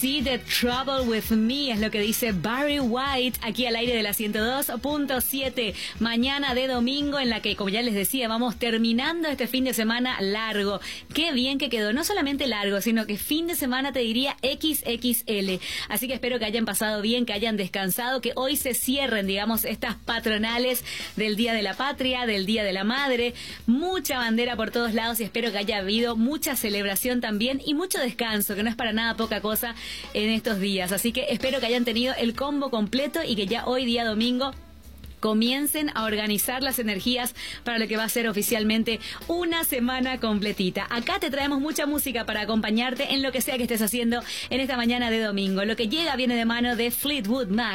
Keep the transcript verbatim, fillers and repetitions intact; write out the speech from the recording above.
See the Trouble with Me es lo que dice Barry White aquí al aire de la ciento dos punto siete. Mañana de domingo en la que, como ya les decía, vamos terminando este fin de semana largo. Qué bien que quedó, no solamente largo, sino que fin de semana te diría equis equis ele. Así que espero que hayan pasado bien, que hayan descansado, que hoy se cierren, digamos, estas patronales del Día de la Patria, del Día de la Madre. Mucha bandera por todos lados y espero que haya habido mucha celebración también y mucho descanso, que no es para nada poca cosa en estos días. Así que espero que hayan tenido el combo completo y que ya hoy día domingo comiencen a organizar las energías para lo que va a ser oficialmente una semana completita. Acá te traemos mucha música para acompañarte en lo que sea que estés haciendo en esta mañana de domingo. Lo que llega viene de mano de Fleetwood Mac.